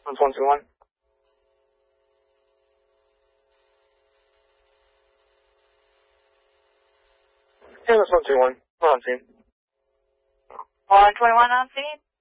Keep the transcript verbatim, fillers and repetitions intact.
That's one two one. Yeah, that's one two one. We're on scene. one twenty-one on scene?